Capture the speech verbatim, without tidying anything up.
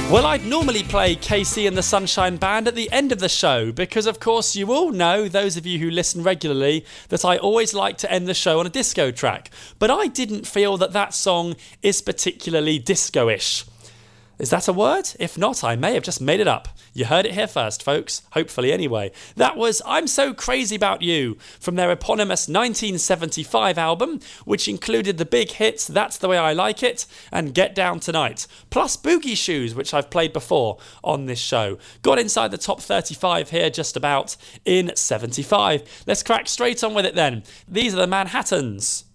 Well, I'd normally play K C and the Sunshine Band at the end of the show because, of course, you all know, those of you who listen regularly, that I always like to end the show on a disco track. But I didn't feel that that song is particularly disco-ish. Is that a word? If not, I may have just made it up. You heard it here first, folks. Hopefully, anyway. That was I'm So Crazy About You from their eponymous nineteen seventy-five album, which included the big hits That's the Way I Like It and Get Down Tonight, plus Boogie Shoes, which I've played before on this show. Got inside the top thirty-five here just about in seventy-five. Let's crack straight on with it then. These are the Manhattans.